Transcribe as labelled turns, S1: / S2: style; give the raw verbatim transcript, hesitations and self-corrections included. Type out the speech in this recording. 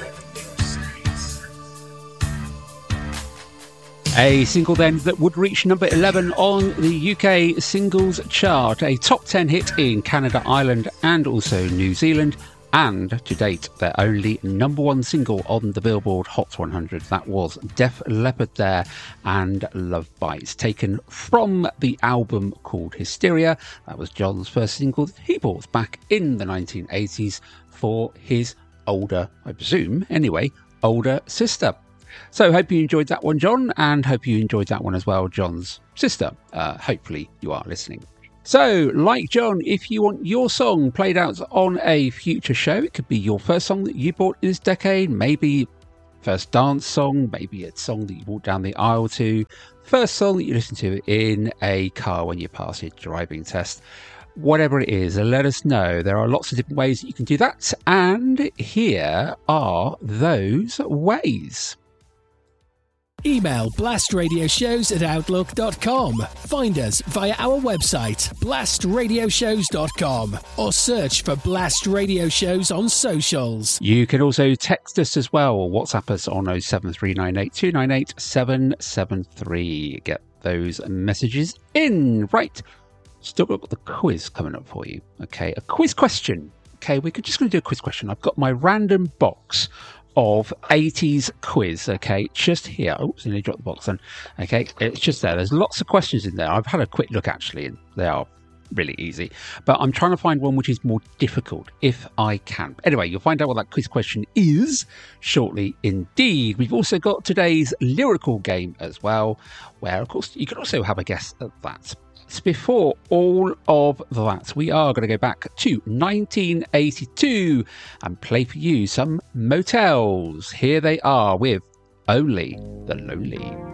S1: A single then that would reach number eleven on the U K singles chart, a top ten hit in Canada, Ireland and also New Zealand, and to date their only number one single on the Billboard Hot one hundred. That was Def Leppard there and Love Bites, taken from the album called Hysteria. That was John's first single that he bought back in the nineteen eighties for his older, I presume anyway, older sister. So hope you enjoyed that one, John, and hope you enjoyed that one as well, John's sister. Uh, hopefully you are listening. So, like John, if you want your song played out on a future show, it could be your first song that you bought this decade, maybe first dance song, maybe a song that you walked down the aisle to, first song that you listen to in a car when you pass your driving test. Whatever it is, let us know. There are lots of different ways that you can do that, and here are those ways.
S2: Email blastradioshows at outlook dot com. Find us via our website, blast radio shows dot com, or search for Blast Radio Shows on socials.
S1: You can also text us as well, or WhatsApp us on oh seven three nine eight two nine eight seven seven three. Get those messages in. Right, still got the quiz coming up for you. Okay, a quiz question. Okay, we're just going to do a quiz question. I've got my random box of eighties quiz, okay, just here. Oh, so I dropped the box then. Okay, it's just there. There's lots of questions in there. I've had a quick look actually, and they are really easy, but I'm trying to find one which is more difficult if I can. Anyway, you'll find out what that quiz question is shortly indeed. We've also got today's lyrical game as well, where of course you can also have a guess at that. Before all of that, we are going to go back to nineteen eighty-two and play for you some Motels. Here they are with Only the Lonely.